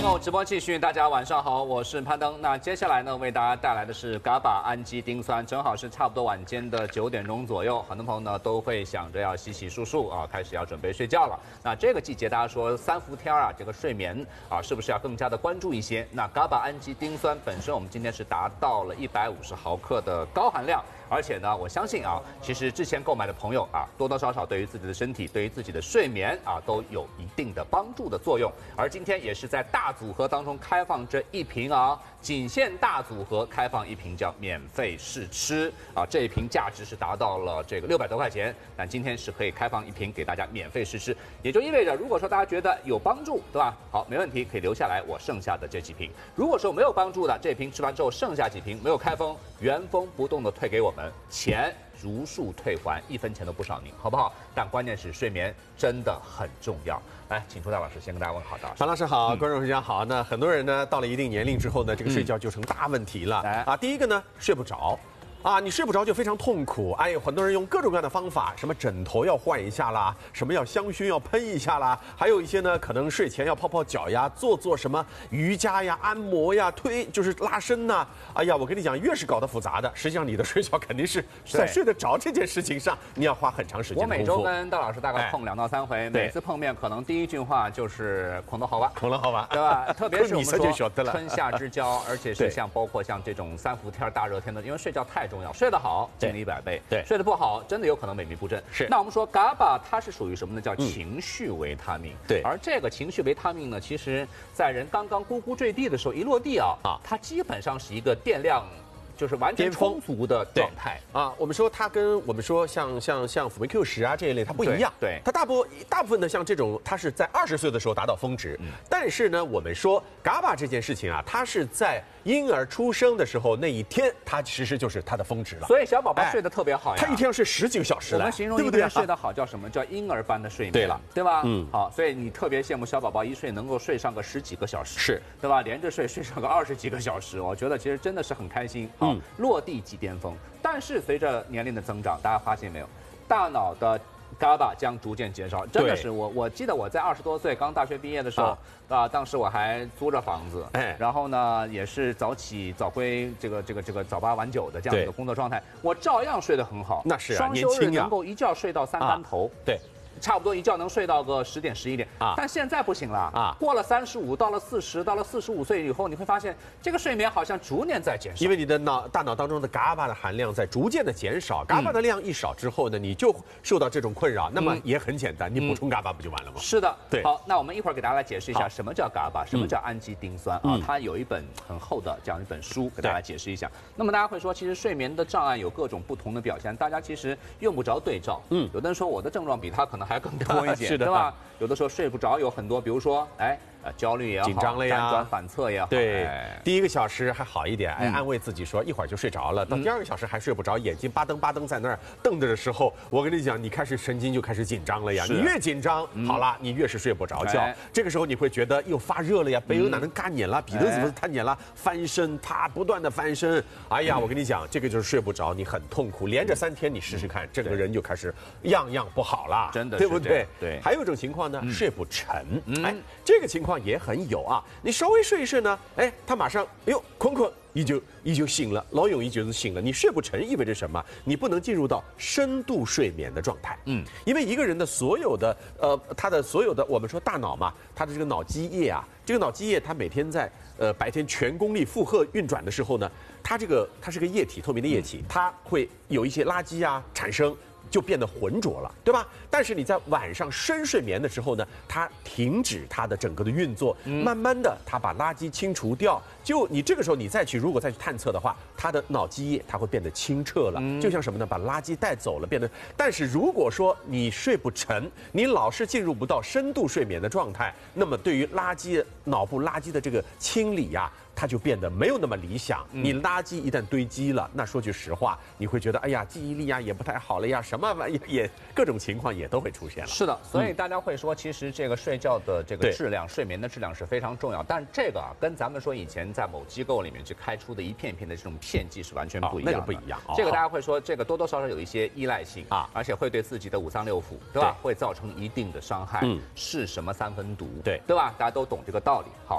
Mono 直播继续，大家晚上好，我是攀登。那接下来呢，为大家带来的是 GABA 氨基丁酸，正好是差不多晚间的9点钟左右，很多朋友呢都会想着要洗洗漱漱啊，开始要准备睡觉了。那这个季节大家说3伏天啊，这个睡眠啊是不是要更加的关注一些？那 GABA 氨基丁酸本身我们今天是达到了150毫克的高含量。而且呢，我相信啊，其实之前购买的朋友啊，多多少少对于自己的身体、对于自己的睡眠啊，都有一定的帮助的作用。而今天也是在大组合当中开放这一瓶啊，仅限大组合开放一瓶叫免费试吃啊，这一瓶价值是达到了这个600多块钱，但今天是可以开放一瓶给大家免费试吃，也就意味着，如果说大家觉得有帮助，对吧？好，没问题，可以留下来我剩下的这几瓶。如果说没有帮助的，这瓶吃完之后剩下几瓶没有开封，原封不动的退给我们。钱如数退还，1分钱都不少您，好不好？但关键是睡眠真的很重要。来，请出大老师先跟大家问好的。 樊老师好，观众大家好。那很多人呢，到了一定年龄之后呢，这个睡觉就成大问题了啊。第一个呢，睡不着。啊，你睡不着就非常痛苦。哎，很多人用各种各样的方法，什么枕头要换一下啦，什么要香薰要喷一下啦，还有一些呢，可能睡前要泡泡脚呀，做什么瑜伽呀、按摩呀、就是拉伸呐。哎呀，我跟你讲，越是搞得复杂的，实际上你的睡觉肯定是在睡得着这件事情上，你要花很长时间的功夫。 我每周跟大老师大概碰2到3回，每次碰面可能第一句话就是“困得好吧”， 困得好吧， 对吧？特别是我们说春夏之交，而且是包括像这种3伏天、大热天的，因为睡觉太重要，睡得好精力100倍， 对， 睡得不好真的有可能萎靡不振。 是。 那我们说 GABA 它是属于什么呢？叫情绪维他命。 对。 而这个情绪维他命呢，其实在人刚刚呱呱坠地的时候，一落地啊，它基本上是一个电量。就是完全充足的状态啊！我们说它跟我们说像辅酶 Q10啊这一类它不一样， 对， 它大部分的像这种，它是在20岁的时候达到峰值，但是呢，我们说 GABA 这件事情啊，它是在婴儿出生的时候那一天，它其实就是它的峰值了。 所以小宝宝睡得特别好呀， 他一天要睡10几个小时， 我们形容一个人睡得好叫什么？叫婴儿般的睡眠， 对了， 对吧？好，所以你特别羡慕小宝宝一睡能够睡上个10几个小时， 是， 对吧？连着睡上个20几个小时，我觉得其实真的是很开心。落地即巅峰。但是随着年龄的增长，大家发现没有，大脑的 GABA 将逐渐减少。真的是我记得我在20多岁刚大学毕业的时候啊，当时我还租着房子，然后呢也是早起早归，这个早8晚9的这样一个工作状态，我照样睡得很好。 那是啊， 双休日能够一觉睡到3竿头。 对。 差不多一觉能睡到个10点11点啊，但现在不行了啊！过了35，到了40，到了45岁以后，你会发现这个睡眠好像逐年在减少， 因为你的大脑当中的 GABA 的含量在逐渐的减少，GABA 的量一少之后呢，你就受到这种困扰。那么也很简单，你补充 GABA 不就完了吗？ 是的， 对。 好，那我们一会儿给大家来解释一下什么叫 GABA，什么叫氨基丁酸啊？它有一本很厚的这样一本书，给大家解释一下。那么大家会说，其实睡眠的障碍有各种不同的表现，大家其实用不着对照。有的人说我的症状比他可能还更多一些。 是的， 对吧？有的时候睡不着，有很多，比如说，焦虑也好， 紧张了呀， 辗转反侧也好。 对，第1个小时还好一点，安慰自己说一会儿就睡着了。到第2个小时还睡不着，眼睛巴登在那儿瞪着的时候，我跟你讲，你开始神经就开始紧张了呀。你越紧张，好了，你越是睡不着觉。这个时候你会觉得又发热了呀，背又哪能干眼了，鼻头怎么探眼了，翻身，它不断的翻身。哎呀，我跟你讲，这个就是睡不着，你很痛苦。连着3天，你试试看，这个人就开始样样不好了， 真的， 对不对？ 对。 还有一种情况呢，睡不沉。这个情况也很有啊。你稍微睡一睡呢，他马上困，依旧醒了，老永依旧是醒了。你睡不沉意味着什么？你不能进入到深度睡眠的状态。因为一个人的所有的他的所有的我们说大脑嘛，他的这个脑基液啊，这个脑基液它每天在白天全功率负荷运转的时候呢，它是个液体，透明的液体，它会有一些垃圾啊产生。就变得浑浊了，对吧？但是你在晚上深睡眠的时候呢，它停止它的整个的运作，慢慢的它把垃圾清除掉。就你这个时候你如果再去探测的话，它的脑基液它会变得清澈了，就像什么呢？把垃圾带走了，变得。但是如果说你睡不沉，你老是进入不到深度睡眠的状态，那么对于脑部垃圾的这个清理呀，它就变得没有那么理想。你垃圾一旦堆积了，那说句实话，你会觉得哎呀，记忆力呀也不太好了呀，什么玩意也各种情况也都会出现了。 是的，所以大家会说，其实这个睡觉的这个质量，睡眠的质量是非常重要。但这个跟咱们说以前在某机构里面去开出的一片片的这种片剂是完全不一样的。 那个不一样。 这个大家会说，这个多多少少有一些依赖性啊，而且会对自己的5脏6腑，对吧？会造成一定的伤害。是什么3分毒？对吧？大家都懂这个道理。好。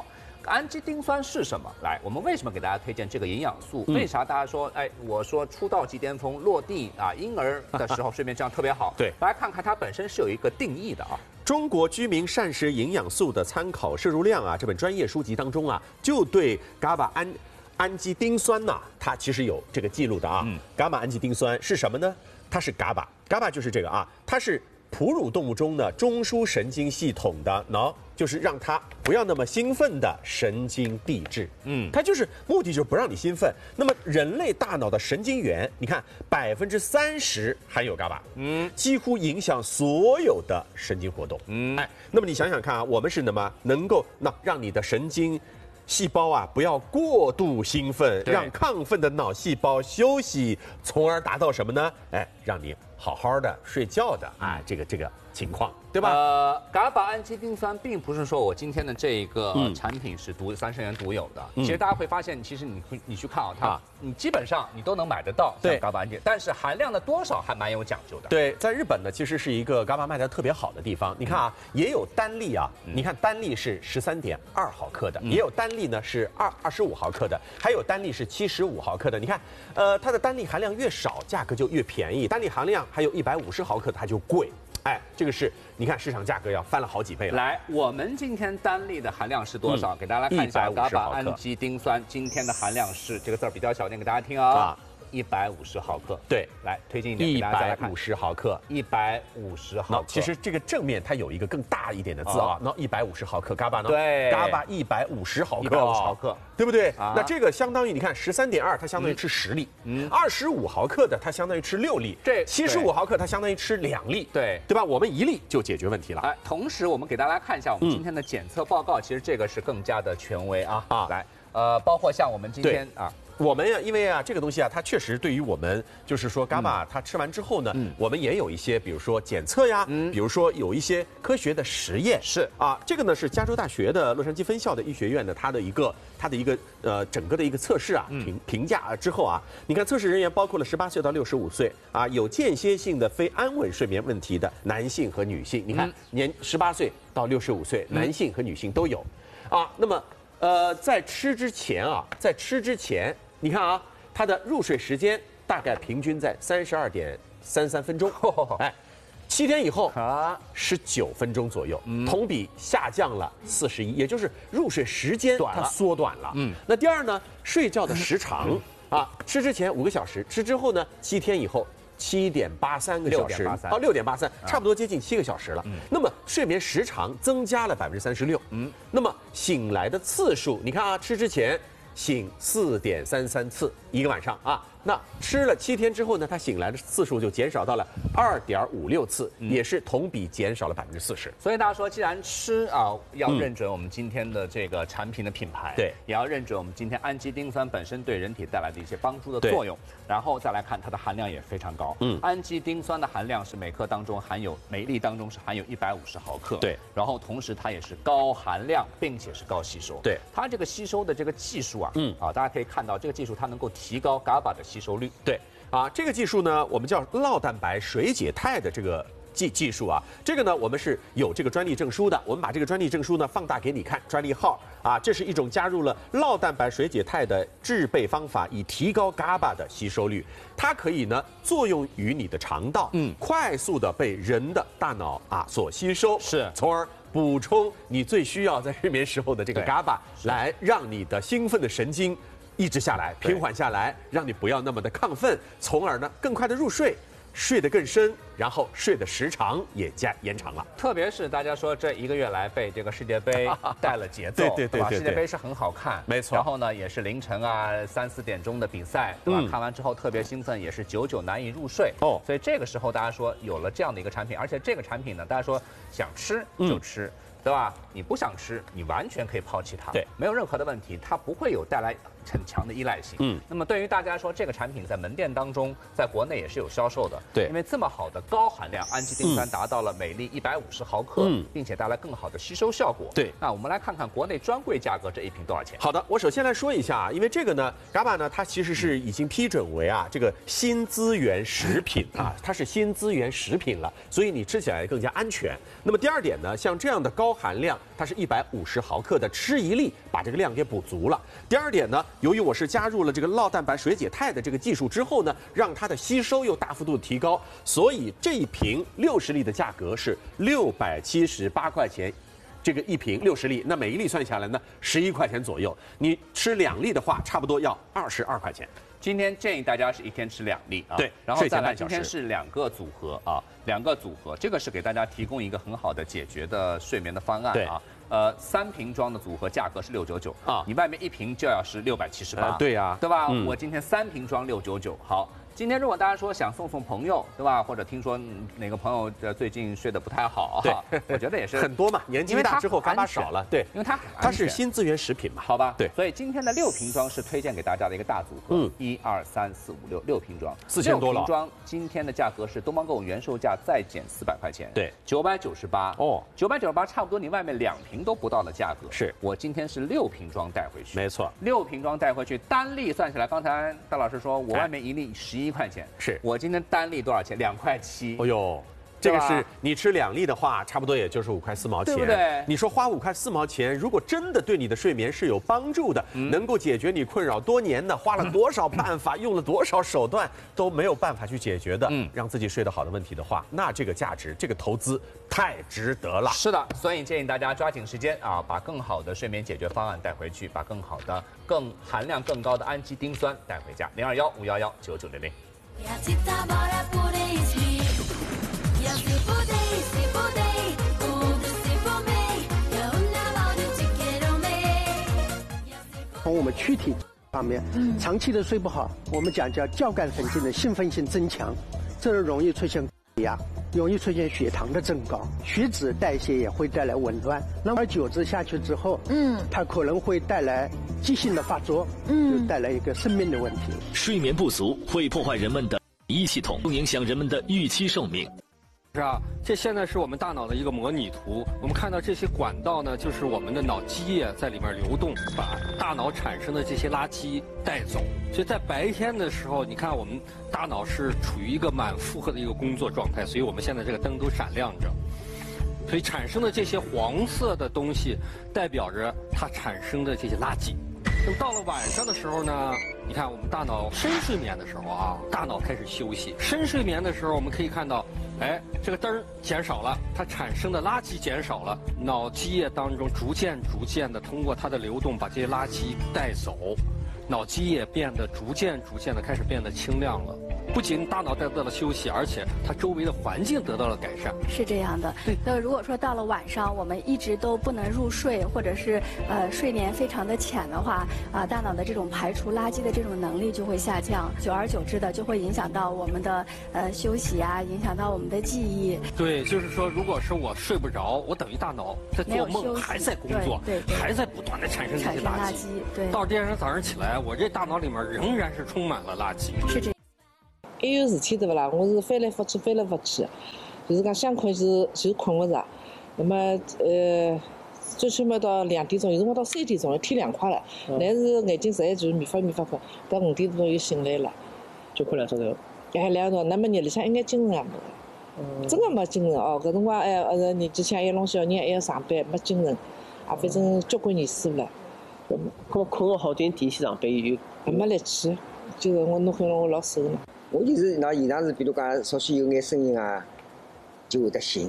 氨基丁酸是什么？来，我们为什么给大家推荐这个营养素？为啥大家说，哎，我说出道即巅峰，落地啊，婴儿的时候睡眠质量特别好。 对， 大家看看它本身是有一个定义的啊。 中国居民膳食营养素的参考摄入量啊，这本专业书籍当中啊，就对伽马氨基丁酸呐，它其实有这个记录的啊。伽马氨基丁酸是什么呢？它是伽马就是这个啊，它是哺乳动物中的中枢神经系统的就是让它不要那么兴奋的神经递质。它就是目的就是不让你兴奋。那么人类大脑的神经元，你看30%含有伽马，几乎影响所有的神经活动。那么你想想看啊，我们是能够让你的神经细胞啊不要过度兴奋，让亢奋的脑细胞休息，从而达到什么呢？让你好好的睡觉的这个情况，对吧？ 伽马氨基丁酸并不是说我今天的这个产品是三生源独有的。其实大家会发现，其实你去看啊，你基本上你都能买得到像伽马氨基，但是含量的多少还蛮有讲究的。 对，在日本呢，其实是一个伽马卖的特别好的地方。你看啊，也有单粒啊，你看单粒是13.2毫克的，也有单粒呢是25毫克的，还有单粒是75毫克的。你看，它的单粒含量越少，价格就越便宜；单粒含量还有150毫克的，它就贵。这个是你看市场价格要翻了好几倍了。 来，我们今天单粒的含量是多少？给大家来看一下，伽马氨基丁酸今天的含量是这个字儿比较小，念给大家听啊。150毫克， 对， 来推荐一点，给大家再来看 150毫克 ，150毫克。 其实这个正面它有一个更大一点的字啊，那150毫克，伽马呢？ 对， 伽马150毫克 ，150毫克， 对不对？那这个相当于你看13.2，它相当于吃10粒，25毫克的它相当于吃6粒， 这 75毫克它相当于吃2粒，对吧？我们1粒就解决问题了。 同时我们给大家看一下我们今天的检测报告，其实这个是更加的权威啊。来，包括像我们今天我们呀，因为这个东西它确实对于我们，就是说伽马它吃完之后呢，我们也有一些，比如说检测呀，比如说有一些科学的实验， 是这个呢是加州大学的洛杉矶分校的医学院的它的一个整个的一个测试评价之后你看测试人员包括了18岁到65岁有间歇性的非安稳睡眠问题的男性和女性，你看年18岁到65岁，男性和女性都有那么在吃之前，你看它的入睡时间大概平均在32.33分钟，7天以后19分钟左右，同比下降了41，也就是入睡时间它缩短了。那第二呢，睡觉的时长吃之前5个小时，吃之后呢7天以后7.83个小时，6.83，差不多接近7个小时了。那么睡眠时长增加了36%。那么醒来的次数，你看吃之前醒4.33次一个晚上那吃了7天之后呢，他醒来的次数就减少到了2.56次，也是同比减少了40%。 所以大家说，既然吃要认准我们今天的这个产品的品牌， 对， 也要认准我们今天氨基丁酸本身对人体带来的一些帮助的作用，然后再来看它的含量也非常高。氨基丁酸的含量是每粒当中是含有150毫克， 对， 然后同时它也是高含量，并且是高吸收。 对， 它这个吸收的这个技术大家可以看到这个技术它能够提高伽马的吸收率。 对这个技术呢，我们叫酪蛋白水解肽的这个技术这个呢我们是有这个专利证书的，我们把这个专利证书呢放大给你看，专利号这是一种加入了酪蛋白水解肽的制备方法，以提高伽马的吸收率。它可以呢作用于你的肠道，快速的被人的大脑所吸收， 是， 从而补充你最需要在睡眠时候的这个伽马，来让你的兴奋的神经抑制下来，平缓下来，让你不要那么的亢奋，从而呢更快的入睡，睡得更深，然后睡的时长也延长了。 特别是大家说这1个月来被这个世界杯带了节奏， 对， 世界杯是很好看， 没错。 然后呢，也是凌晨3、4点钟的比赛，对吧？看完之后特别兴奋，也是久难以入睡。所以这个时候大家说有了这样的一个产品，而且这个产品呢，大家说想吃就吃。对吧？你不想吃，你完全可以抛弃它， 对， 没有任何的问题，它不会有带来很强的依赖性。那么对于大家说，这个产品在门店当中，在国内也是有销售的。 对， 因为这么好的高含量氨基丁酸达到了每粒150毫克，并且带来更好的吸收效果。 对， 那我们来看看国内专柜价格这一瓶多少钱？ 好的，我首先来说一下，因为这个呢，GABA 呢，它其实是已经批准为这个新资源食品它是新资源食品了，所以你吃起来更加安全。那么第二点呢，像这样的高含量，它是150毫克的，吃一粒把这个量给补足了。第二点呢，由于我是加入了这个酪蛋白水解肽的这个技术之后呢，让它的吸收又大幅度提高，所以这一瓶60粒的价格是678块钱。这个一瓶60粒，那每一粒算下来呢，11块钱左右。你吃2粒的话，差不多要22块钱。 今天建议大家是一天吃2粒啊， 对， 然后再来今天是2个组合2个组合，这个是给大家提供一个很好的解决的睡眠的方案3瓶装的组合价格是699你外面1瓶就要是678， 对呀， 对吧？我今天3瓶装699，好。今天如果大家说想送朋友，对吧？或者听说哪个朋友最近睡得不太好， 对， 我觉得也是很多嘛，年纪大之后GABA少了，对， 因为它是新资源食品嘛， 好吧？ 对， 所以今天的6瓶装是推荐给大家的一个大组合，1、2、3、4、5、6瓶装 ，4000多了。 6瓶装今天的价格是东方购物原售价再减400块钱， 对 ，998，998差不多你外面2瓶都不到的价格， 是我今天是6瓶装带回去， 没错 ，6瓶装带回去，单粒算起来，刚才大老师说我外面1粒11块钱， 是。 我今天单粒多少钱？2块7。 哎呦，这个是你吃2粒的话，差不多也就是5块4毛钱， 对不对？ 你说花5块4毛钱，如果真的对你的睡眠是有帮助的，能够解决你困扰多年的，花了多少办法，用了多少手段都没有办法去解决的，让自己睡得好的问题的话，那这个价值，这个投资太值得了。 是的，所以建议大家抓紧时间把更好的睡眠解决方案带回去，把更好的、更含量更高的氨基丁酸带回家。021-511-9900。 从我们躯体方面，长期的睡不好，我们讲叫交感神经的兴奋性增强，这容易出现高压，容易出现血糖的增高，血脂代谢也会带来紊乱。那么久之下去之后，它可能会带来急性的发作，就带来一个生命的问题。 睡眠不足会破坏人们的免疫系统，影响人们的预期寿命。 是啊，这现在是我们大脑的一个模拟图。我们看到这些管道呢，就是我们的脑基液在里面流动，把大脑产生的这些垃圾带走。所以在白天的时候，你看我们大脑是处于一个满负荷的一个工作状态，所以我们现在这个灯都闪亮着。所以产生的这些黄色的东西，代表着它产生的这些垃圾。那么到了晚上的时候呢，你看我们大脑深睡眠的时候大脑开始休息。深睡眠的时候，我们可以看到，这个灯减少了，它产生的垃圾减少了，脑基液当中逐渐的通过它的流动把这些垃圾带走，脑基液变得逐渐的开始变得清亮了。不仅大脑得到了休息，而且它周围的环境得到了改善。 是这样的。对。那如果说到了晚上，我们一直都不能入睡，或者是睡眠非常的浅的话，大脑的这种排除垃圾的这种能力就会下降，久而久之的就会影响到我们的休息影响到我们的记忆。 对，就是说，如果是我睡不着，我等于大脑在做梦，还在工作， 对， 还在不断的产生这些垃圾。 对。 到第二天早上起来，我这大脑里面仍然是充满了垃圾。 是这样。 一有事体对不啦？我是翻来覆去，就是讲想困就困不着。那么最起码到2点钟，有辰光到3点钟，天凉快了，但是眼睛实在就是迷发困。到5点钟又醒来了， 就困2钟头。 2个钟，那么日里向一眼精神也没，真的没精神搿辰光年纪轻一弄小人还要上班，没精神，反正交关年数了。 我困个好点，第一天上班又没力气，就是我弄很我老瘦嘛。 我就是那现场是，比如讲稍许有眼声音就会得醒。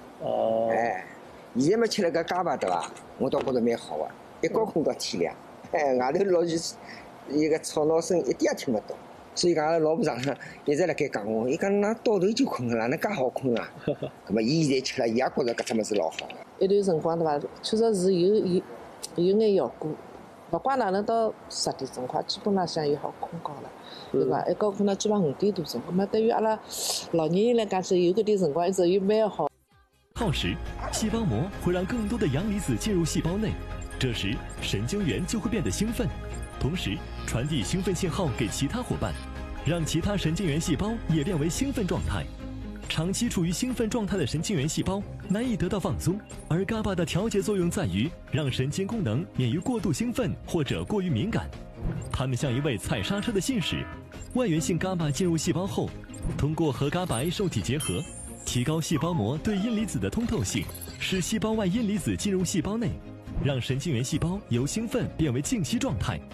现在嘛吃了个GABA对伐？我倒觉得蛮好一觉困到天亮。外头老是一个吵闹声一点也听不到。所以讲，阿拉老婆常常一直辣盖讲我，伊讲㑚倒头就困了，哪能介好困啊？咁么伊现在吃了，伊也觉着搿只物事老好。 一段辰光对伐？确实是有眼效果。勿怪哪能到10点钟快，基本浪向又好困觉了，对伐？一觉可能基本5点多钟。咁么对于阿拉老年人来讲，是有搿点辰光，一直又蛮好。 耗时，细胞膜会让更多的阳离子进入细胞内，这时神经元就会变得兴奋。 同时传递兴奋信号给其他伙伴，让其他神经元细胞也变为兴奋状态。长期处于兴奋状态的神经元细胞难以得到放松，而 GABA 的调节作用在于让神经功能免于过度兴奋或者过于敏感。它们像一位踩刹车的信使，外源性 GABA 进入细胞后，通过和 GABA A 受体结合，提高细胞膜对阴离子的通透性，使细胞外阴离子进入细胞内，让神经元细胞由兴奋变为静息状态。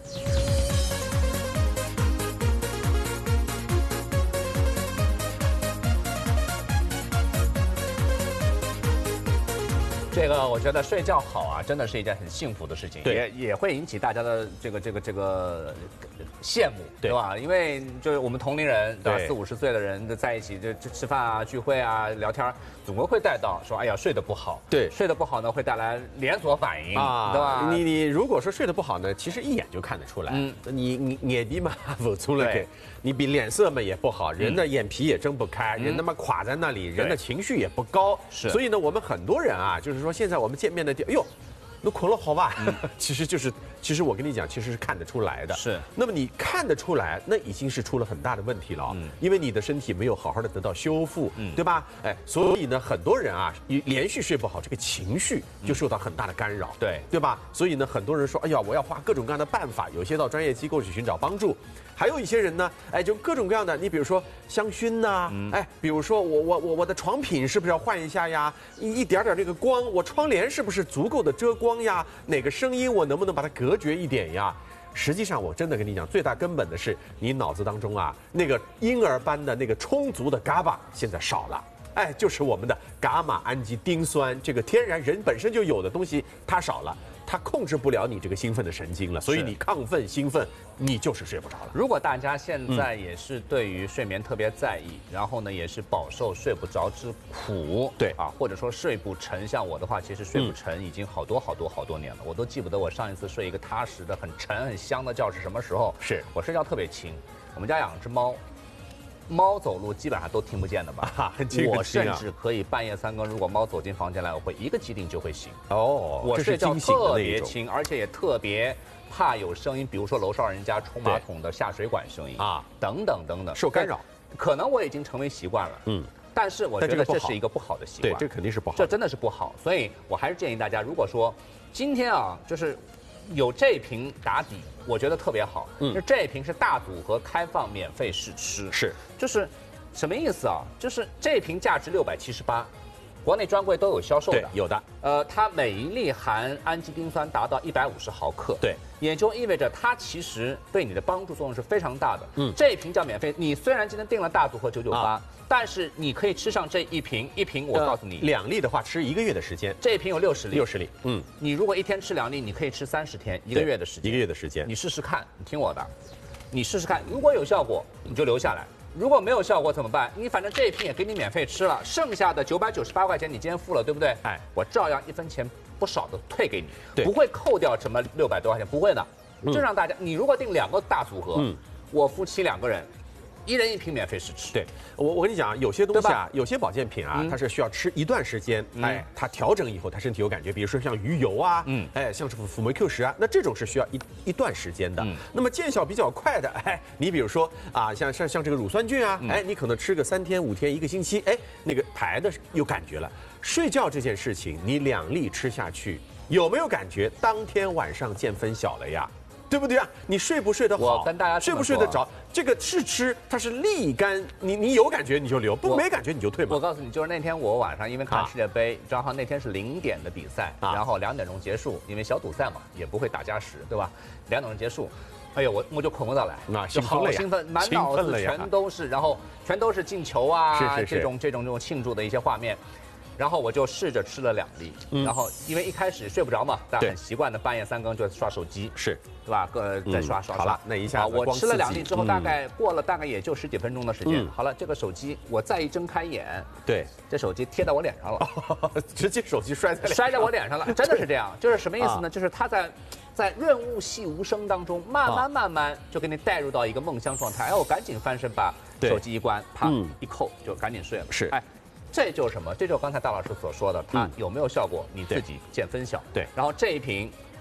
这个我觉得睡觉好啊，真的是一件很幸福的事情， 对， 也会引起大家的这个羡慕，对吧？因为就是我们同龄人，对吧，40、50岁的人在一起就吃饭啊、聚会啊、聊天，总归会带到说，哎呀，睡得不好。对，睡得不好呢，会带来连锁反应啊，对吧？ 你如果说睡得不好呢，其实一眼就看得出来。你眼皮嘛不出来，你比脸色嘛也不好，人的眼皮也睁不开，人他妈垮在那里，人的情绪也不高。是，所以呢，我们很多人啊，就是说现在我们见面的地，哎呦。那困了好吧？其实我跟你讲，其实是看得出来的。是。那么你看得出来，那已经是出了很大的问题了。因为你的身体没有好好的得到修复，对吧？哎，所以呢，很多人啊，连续睡不好，这个情绪就受到很大的干扰，对吧？所以呢，很多人说，哎呀，我要花各种各样的办法，有些到专业机构去寻找帮助，还有一些人呢，哎，就各种各样的，你比如说香薰呐，哎，比如说我的床品是不是要换一下呀？一点点这个光，我窗帘是不是足够的遮光？呀，哪个声音我能不能把它隔绝一点呀？实际上，我真的跟你讲，最大根本的是你脑子当中啊，那个婴儿般的那个充足的 GABA 现在少了。哎，就是我们的伽马氨基丁酸，这个天然人本身就有的东西，它少了。它控制不了你这个兴奋的神经了，所以你亢奋兴奋，你就是睡不着了。 如果大家现在也是对于睡眠特别在意，然后呢也是饱受睡不着之苦，对啊，或者说睡不沉，像我的话，其实睡不沉已经好多年了，我都记不得我上一次睡一个踏实的、很沉、很香的觉是什么时候。是我睡觉特别轻，我们家养只猫。猫走路基本上都听不见的吧？我甚至可以半夜3更，如果猫走进房间来，我会一个机灵就会醒。哦，我睡觉特别轻，而且也特别怕有声音，比如说楼上人家冲马桶的下水管声音啊，等等， 受干扰。 可能我已经成为习惯了，但是我觉得这是一个不好的习惯。 对，这肯定是不好， 这真的是不好。所以我还是建议大家，如果说今天啊，就是有这瓶打底。我觉得特别好，就这一瓶是大组合开放免费试吃，就是什么意思啊？就是这瓶价值678，国内专柜都有销售的， 有的。 它每一粒含氨基丁酸达到150毫克，对，也就意味着它其实对你的帮助作用是非常大的。这一瓶叫免费，你虽然今天订了大组合998，但是你可以吃上这一瓶，我告诉你 ，2粒的话吃1个月的时间， 这一瓶有60粒 ，60粒， 你如果一天吃2粒，你可以吃30天，1个月的时间，你试试看，你听我的，你试试看，如果有效果，你就留下来。如果没有效果怎么办？你反正这一瓶也给你免费吃了，剩下的998块钱你今天付了，对不对？哎，我照样1分钱不少的退给你，不会扣掉什么600多块钱，不会的。就让大家，你如果订2个大组合，我夫妻2个人，1人1瓶免费试吃。 对，我跟你讲，有些东西啊，有些保健品啊，它是需要吃一段时间，哎，它调整以后，它身体有感觉。比如说像鱼油啊，哎，像是辅酶 Q10啊，那这种是需要一段时间的。那么见效比较快的，哎，你比如说啊，像这个乳酸菌啊，哎，你可能吃个3天5天1个星期，哎，那个排的有感觉了。睡觉这件事情，你2粒吃下去，有没有感觉？当天晚上见分晓了呀。对不对啊？你睡不睡得好？ 我跟大家睡不睡得着？这个是吃，它是立竿，你有感觉你就留，不没感觉你就退嘛。 我告诉你，就是那天我晚上因为看世界杯，正好那天是0点的比赛，然后2点钟结束，因为小组赛嘛，也不会打加时，对吧？2点钟结束，哎呦，我就困不着来，就好兴奋，满脑子全都是，然后全都是进球啊，这种庆祝的一些画面。然后我就试着吃了2粒，然后因为一开始睡不着嘛，大家很习惯的半夜3更就刷手机，对吧？再刷。 好了，那一下我吃了2粒之后，大概也就10几分钟的时间。好了，这个手机我再一睁开眼， 对， 这手机贴到我脸上了， 直接手机摔在我脸上了，真的是这样。就是什么意思呢？就是它在润物细无声当中，慢慢就给你带入到一个梦乡状态。哎，我赶紧翻身把手机一关，啪一扣就赶紧睡了。 是， 哎。这就是什么？这就是刚才大老师所说的，它有没有效果，你自己见分晓。 对。 然后这一瓶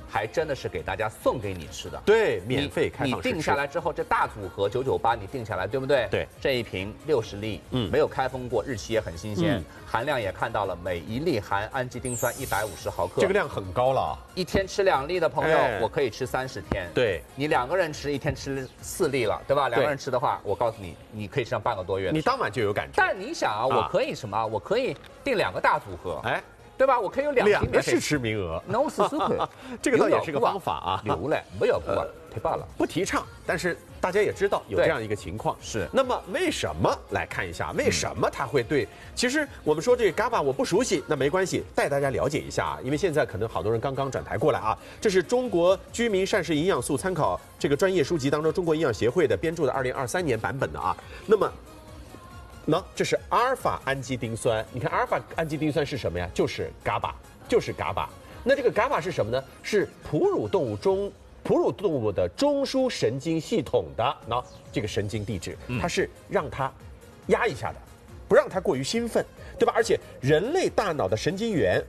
还真的是给大家送给你吃的。 对，免费开放你定下来之后，这大组合998你定下来，对不对？ 对， 这一瓶60粒，没有开封过，日期也很新鲜，含量也看到了，每1粒含氨基丁酸150毫克， 这个量很高了。 一天吃2粒的朋友，我可以吃30天。 对， 你2个人吃，一天吃4粒了，对吧？2个人吃的话，我告诉你，你可以吃上半个多月。 你当晚就有感觉。 但你想啊，我可以什么？我可以订2个大组合，哎。对吧？我可以有 2个试吃名额。 那我试试看， 这个倒也是个方法啊。 留了，没有不太罢了， 不提倡。但是大家也知道有这样一个情况。 是。 那么为什么来看一下？为什么它会对？其实我们说这个 GABA 我不熟悉，那没关系，带大家了解一下啊。因为现在可能好多人刚刚转台过来啊。这是中国居民膳食营养素参考这个专业书籍当中，中国营养协会的编著的2023年版本的啊。那么。这是阿尔法氨基丁酸。你看阿尔法氨基丁酸是什么呀？就是 GABA， 就是 GABA。那这个 GABA 是什么呢？是哺乳动物的中枢神经系统的这个神经递质，它是让它压一下的，不让它过于兴奋，对吧？而且人类大脑的神经元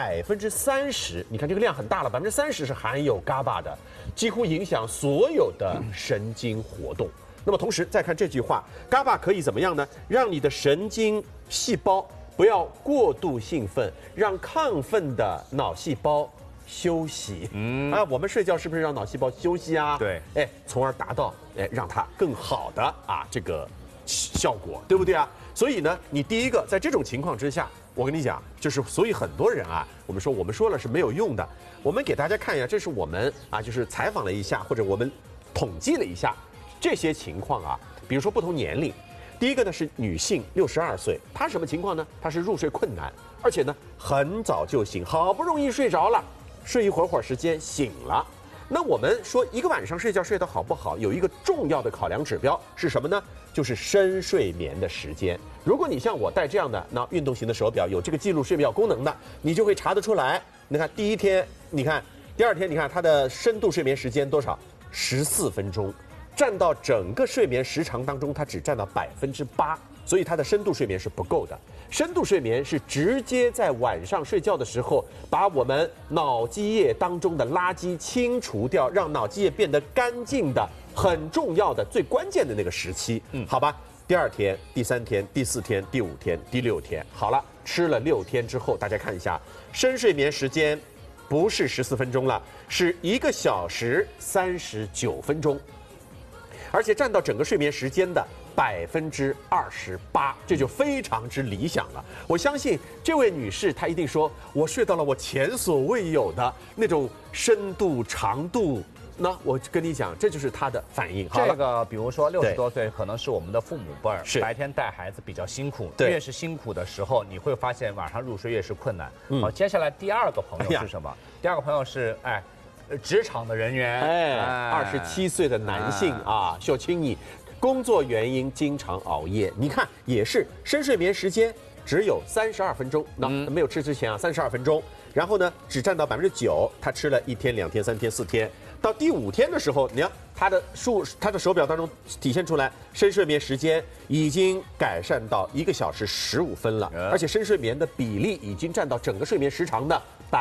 30%，你看这个量很大了，30%是含有 GABA 的，几乎影响所有的神经活动。那么同时再看这句话 ，GABA 可以怎么样呢？让你的神经细胞不要过度兴奋，让亢奋的脑细胞休息。我们睡觉是不是让脑细胞休息啊？ 对， 从而达到让它更好的这个效果，对不对啊？所以呢，你第一个在这种情况之下，我跟你讲，就是所以很多人我们说了是没有用的。我们给大家看一下，这是我们就是采访了一下，或者我们统计了一下。这些情况比如说不同年龄，第一个呢是女性62岁，她什么情况呢？她是入睡困难，而且呢很早就醒，好不容易睡着了，睡一会儿时间醒了。那我们说一个晚上睡觉睡得好不好，有一个重要的考量指标是什么呢？就是深睡眠的时间。如果你像我戴这样的运动型的手表，有这个记录睡眠功能的，你就会查得出来。你看第一天，你看第二天，你看它的深度睡眠时间多少？14分钟。占到整个睡眠时长当中，它只占到8%，所以它的深度睡眠是不够的。深度睡眠是直接在晚上睡觉的时候，把我们脑基叶当中的垃圾清除掉，让脑基叶变得干净的很重要的、最关键的那个时期。好吧，第2天、第3天、第4天、第5天、第6天，好了，吃了6天之后，大家看一下，深睡眠时间不是14分钟了，是1个小时39分钟。而且占到整个睡眠时间的28%，这就非常之理想了。我相信这位女士她一定说，我睡到了我前所未有的那种深度长度。那我跟你讲，这就是她的反应。 这个比如说60多岁，可能是我们的父母辈儿， 是白天带孩子比较辛苦，越是辛苦的时候，你会发现晚上入睡越是困难。好，接下来第2个朋友是什么？第2个朋友是职场的人员 ，27岁的男性秀清你，工作原因经常熬夜，你看也是深睡眠时间只有32分钟，没有吃之前32分钟，然后呢只占到9%，他吃了1天、2天、3天、4天，到第5天的时候，你看他的手表当中体现出来，深睡眠时间已经改善到1个小时15分了，而且深睡眠的比例已经占到整个睡眠时长的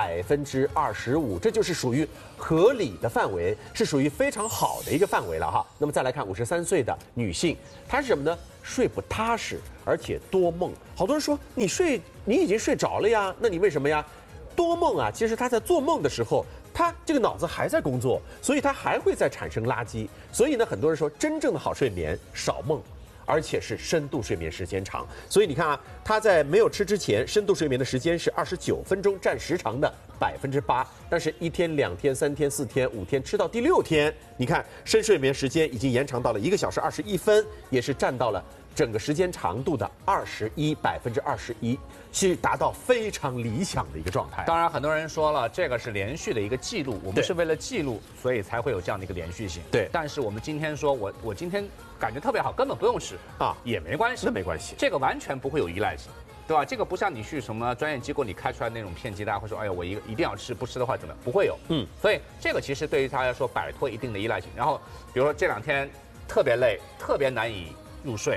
25%，这就是属于合理的范围，是属于非常好的一个范围了哈。那么再来看53岁的女性，她是什么呢？睡不踏实，而且多梦。好多人说你已经睡着了呀，那你为什么呀？多梦其实她在做梦的时候，她这个脑子还在工作，所以她还会再产生垃圾。所以呢，很多人说真正的好睡眠少梦，而且是深度睡眠时间长。所以你看他在没有吃之前，深度睡眠的时间是29分钟，占时长的8%。但是1天、2天、3天、4天、5天，吃到第6天，你看深睡眠时间已经延长到了1个小时21分，也是占到了整个时间长度的21%，是达到非常理想的一个状态。 当然，很多人说了，这个是连续的一个记录，我们是为了记录，所以才会有这样的一个连续性。 对， 但是我们今天说，我今天感觉特别好，根本不用吃也没关系， 那没关系， 这个完全不会有依赖性，对吧？这个不像你去什么专业机构，你开出来那种骗鸡蛋，会说，哎呀，我一定要吃，不吃的话怎么样？不会有，所以这个其实对于他来说，摆脱一定的依赖性。然后，比如说这2天特别累，特别难以入睡。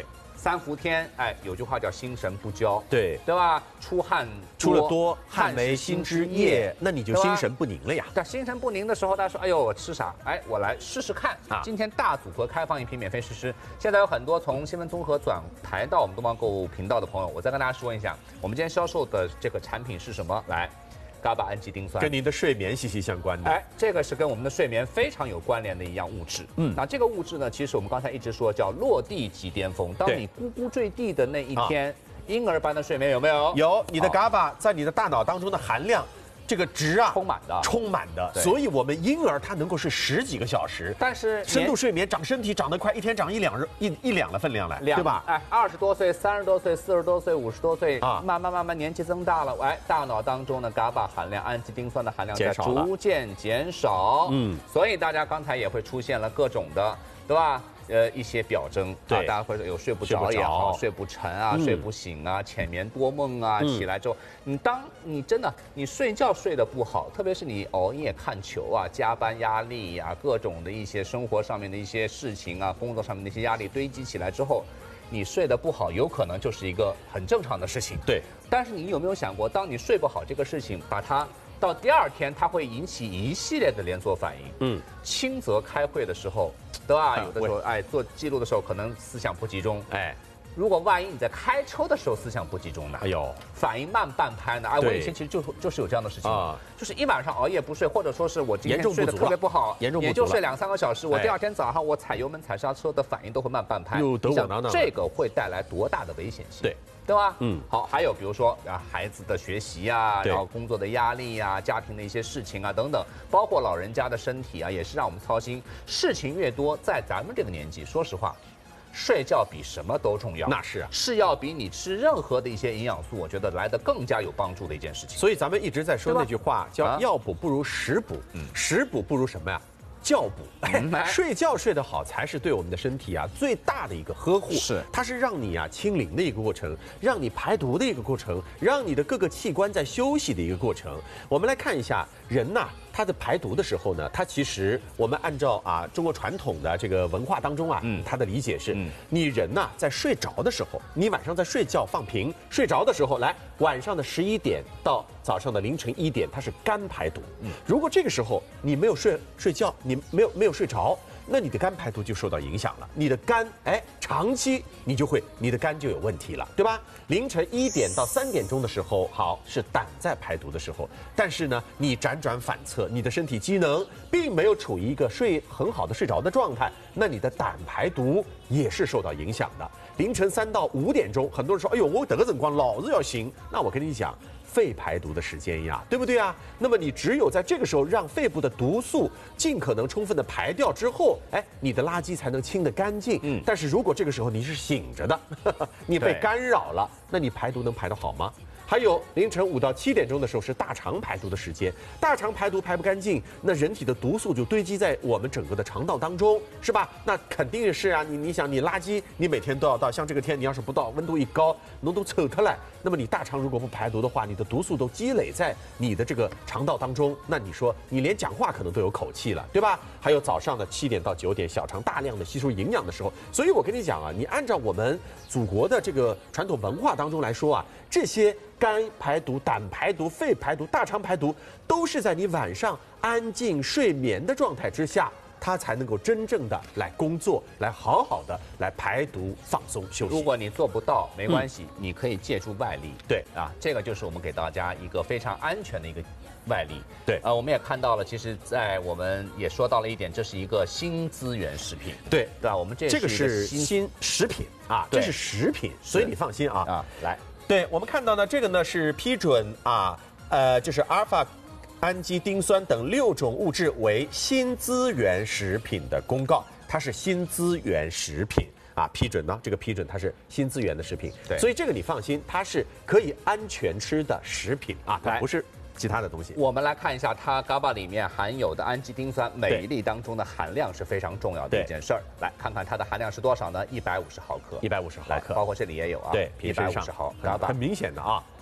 三伏天，哎，有句话叫心神不交， 对吧？出了多，汗为心之液， 那你就心神不宁了呀。 但心神不宁的时候，大家说，哎呦，我吃啥？哎，我来试试看啊！今天大组合开放一批免费试吃。现在有很多从新闻综合转台到我们东方购物频道的朋友，我再跟大家说一下，我们今天销售的这个产品是什么？来。GABA 氨基丁酸跟您的睡眠息息相关的， 哎，这个是跟我们的睡眠非常有关联的一样物质。那这个物质呢，其实我们刚才一直说叫落地即巅峰。当你咕咕坠地的那一天，婴儿般的睡眠有没有？ 有，你的 GABA 在你的大脑当中的含量。这个值啊，充满的，所以我们婴儿他能够睡10几个小时， 但是深度睡眠长身体长得快，一天长一两的分量来，对吧？ 哎，20多岁、30多岁、40多岁、50多岁啊，慢慢年纪增大了，哎，大脑当中的 GABA 含量、氨基丁酸的含量在逐渐减少，所以大家刚才也会出现了各种的，对吧？一些表征啊，大家会有睡不着也好，睡不沉啊，睡不醒啊，浅眠多梦啊，起来之后，当你真的你睡觉睡得不好，特别是你熬夜看球啊，加班压力啊，各种的一些生活上面的一些事情啊，工作上面的一些压力堆积起来之后，你睡得不好，有可能就是一个很正常的事情。 对， 但是你有没有想过，当你睡不好这个事情，把它到第二天，它会引起一系列的连锁反应。轻则开会的时候，对吧？有的时候，哎，做记录的时候可能思想不集中，哎。如果万一你在开车的时候思想不集中呢？哎呦，反应慢半拍呢？哎，我以前其实就是有这样的事情啊，就是一晚上熬夜不睡，或者说是我今天睡得特别不好，也就睡2、3个小时，我第二天早上我踩油门踩刹车的反应都会慢半拍。 又等我挠挠， 这个会带来多大的危险性？对吧？好，还有比如说孩子的学习啊，然后工作的压力啊，家庭的一些事情啊等等，包括老人家的身体啊，也是让我们操心。事情越多，在咱们这个年纪，说实话。睡觉比什么都重要， 那是啊， 是要比你吃任何的一些营养素，我觉得来得更加有帮助的一件事情。 所以咱们一直在说那句话，叫药补不如食补，食补不如什么呀？觉补，睡觉睡得好才是对我们的身体啊最大的一个呵护。 是， 它是让你啊清零的一个过程，让你排毒的一个过程，让你的各个器官在休息的一个过程。我们来看一下人呐，他的排毒的时候呢，他其实我们按照啊中国传统的这个文化当中啊，他的理解是，你人呐在睡着的时候，你晚上在睡觉放平睡着的时候，来晚上的11点到早上的凌晨1点，它是肝排毒。如果这个时候你没有睡觉，你没有睡着，那你的肝排毒就受到影响了。你的肝，哎，长期你的肝就有问题了，对吧？凌晨1点到3点钟的时候，好是胆在排毒的时候，但是呢，你辗转反侧，你的身体机能并没有处于一个很好的睡着的状态，那你的胆排毒也是受到影响的。凌晨3到5点钟，很多人说，哎呦，我这个辰光老是要醒，那我跟你讲。肺排毒的时间呀，对不对啊？那么你只有在这个时候让肺部的毒素尽可能充分的排掉之后，哎，你的垃圾才能清得干净。但是如果这个时候你是醒着的，你被干扰了，那你排毒能排得好吗？还有凌晨5到7点钟的时候是大肠排毒的时间，大肠排毒排不干净，那人体的毒素就堆积在我们整个的肠道当中，是吧？那肯定是啊，你想你垃圾你每天都要倒，像这个天你要是不倒，温度一高，浓度抽出来，那么你大肠如果不排毒的话，你的毒素都积累在你的这个肠道当中，那你说你连讲话可能都有口气了，对吧？还有早上的7点到9点，小肠大量的吸收营养的时候，所以我跟你讲啊，你按照我们祖国的这个传统文化当中来说啊，这些肝排毒、胆排毒、肺排毒、大肠排毒，都是在你晚上安静睡眠的状态之下，它才能够真正的来工作，来好好的来排毒、放松、休息。 如果你做不到，没关系，你可以借助外力。 对啊，这个就是我们给大家一个非常安全的一个外力。 对， 我们也看到了，其实，在我们也说到了一点，这是一个新资源食品。 对吧？我们这个是新食品啊，这是食品，所以你放心啊。 来。 对，我们看到呢，这个呢是批准啊，就是阿尔法氨基丁酸等6种物质为新资源食品的公告，它是新资源食品啊，批准呢，这个批准它是新资源的食品， 对， 所以这个你放心，它是可以安全吃的食品啊，它不是其他的东西。 我们来看一下它 GABA 里面含有的氨基丁酸，每一粒当中的含量是非常重要的一件事儿。来看看它的含量是多少呢？150毫克，150毫克，包括这里也有啊， 对， 150毫 GABA， 很明显的啊。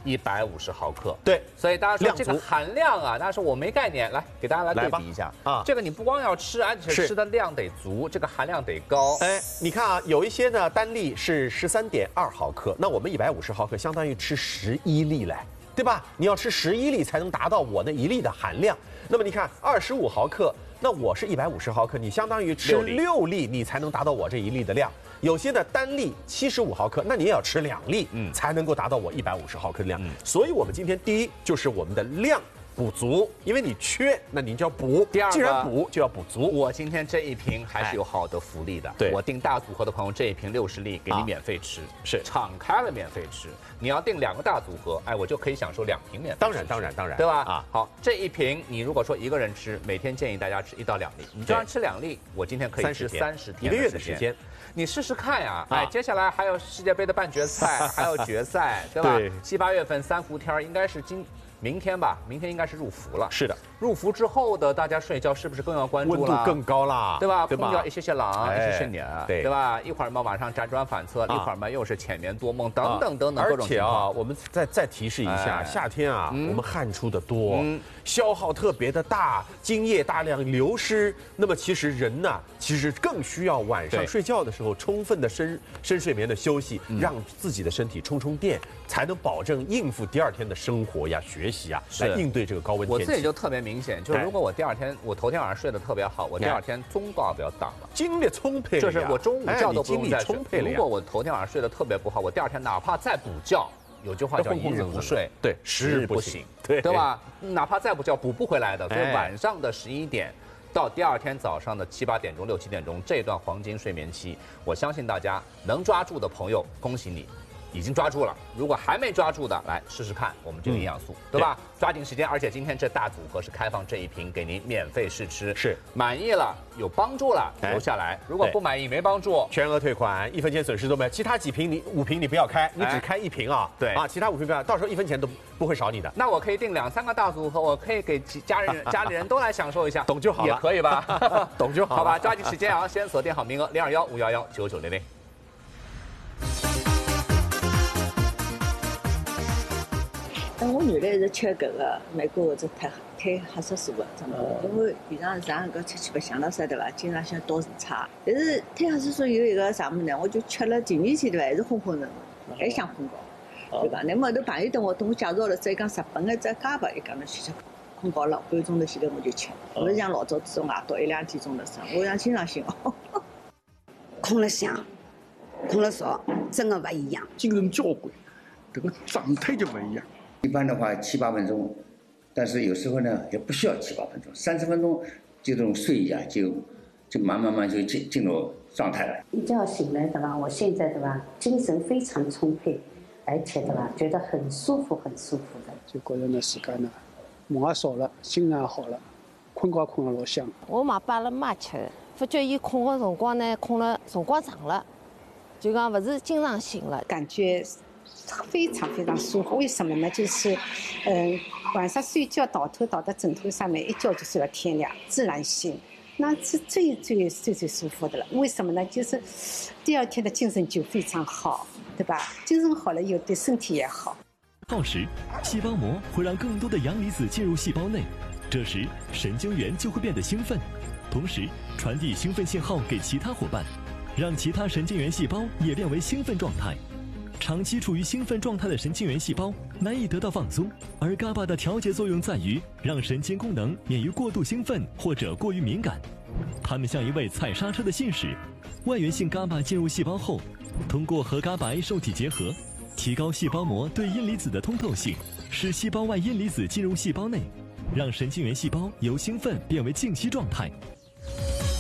150毫克。 对， 所以大家说量足这个含量啊，大家说我没概念，来给大家来对比一下啊。 这个你不光要吃，而且吃的量得足，这个含量得高。 哎，你看啊，有一些呢单粒是13.2毫克，那我们150毫克相当于吃11粒嘞。对吧？你要吃11粒才能达到我那1粒的含量。那么你看25毫克，那我是150毫克，你相当于吃6粒，你才能达到我这1粒的量。有些的单粒75毫克，那你也要吃2粒，才能够达到我150毫克的量。所以我们今天第一就是我们的量补足，因为你缺，那你就要补。 第二个， 既然补就要补足。 我今天这一瓶还是有好的福利的。 对， 我订大组合的朋友，这一瓶60粒给你免费吃， 是敞开了免费吃。你要订2个大组合，哎，我就可以享受2瓶免费。 当然， 对吧？ 啊， 好，这一瓶你如果说一个人吃，每天建议大家吃1到2粒，你就算吃2粒，我今天可以吃30天，1 个月的时间。 你试试看呀，哎，接下来还有世界杯的半决赛，还有决赛，对吧？ 对 7、8月份3伏天应该是明天吧，明天应该是入伏了。 是的， 入伏之后的大家睡觉是不是更要关注了？ 温度更高啦， 对吧？空调一些冷，一些暖， 对吧？一会儿嘛晚上辗转反侧，一会儿嘛又是浅眠多梦，等等各种情况。 而且啊，我们再提示一下，夏天啊，我们汗出的多，消耗特别的大，精液大量流失。那么其实人呢，其实更需要晚上睡觉的时候充分的深睡眠的休息，让自己的身体充电，才能保证应付第二天的生活呀、学习啊，来应对这个高温天气。 我自己就特别明显，就是如果我头天晚上睡得特别好，我第二天中告不要挡了， 精力充沛， 就是我中午觉都不用再睡。 充沛了。 如果我头天晚上睡得特别不好，我第二天哪怕再补觉，有句话叫一日不睡， 对，10日不醒， 对吧？哪怕再补觉补不回来的，所以晚上的11点。到第二天早上的7、8点钟、6、7点钟这段黄金睡眠期，我相信大家能抓住的朋友，恭喜你，已经抓住了。如果还没抓住的，来试试看我们这个营养素，对吧？抓紧时间，而且今天这大组合是开放这一瓶给您免费试吃， 是满意了有帮助了留下来，如果不满意没帮助， 全额退款，1分钱损失都没有。其他5瓶你不要开，你只开1瓶啊。 对啊， 其他5瓶不要，到时候1分钱都不会少你的。 那我可以订2、3个大组合，我可以给家里人都来享受一下， 懂就好了， 也可以吧？ 懂就好， 好吧，抓紧时间啊，先锁定好名额，021-511-9900。 我原来是吃搿个美国这褪黑色素的，真的，因为平常上搿出去白相了啥对伐？经常想倒时差，但是褪黑色素有一个啥物事呢？我就吃了第2天对伐？还是昏昏沉，还想困觉，对伐？那么后头朋友跟我介绍了，再讲日本的这伽巴，伊讲侬去吃，困觉了半个钟头前头我就吃，勿是像老早这种外到1、2点钟的生，我想经常性哦。 困了香，困了少，真的不一样， 精神交关，这个状态就不一样。 一般的话7、8分钟，但是有时候呢也不需要7、8分钟，30分钟就这种睡一下，就慢慢就进入状态了。 一觉醒来对吧？我现在对吧，精神非常充沛，而且对吧，觉得很舒服的。 就觉着呢自家呢梦也少了，心也好了，困觉困得老香。 我买摆了妈吃的，发觉伊困的辰光呢，困了辰光长了，就讲不是经常醒了， 感觉非常舒服。为什么呢？就是晚上睡觉倒头倒到枕头上面，一觉就睡到天亮，自然醒，那是最舒服的了。为什么呢？就是第二天的精神就非常好，对吧？精神好了以后对身体也好。 耗时，细胞膜会让更多的阳离子进入细胞内，这时神经元就会变得兴奋，同时传递兴奋信号给其他伙伴，让其他神经元细胞也变为兴奋状态。长期处于兴奋状态的神经元细胞难以得到放松，而伽巴的调节作用在于让神经功能免于过度兴奋或者过于敏感。它们像一位踩刹车的信使，外源性伽巴进入细胞后，通过和伽巴 A 受体结合，提高细胞膜对阴离子的通透性，使细胞外阴离子进入细胞内，让神经元细胞由兴奋变为静息状态。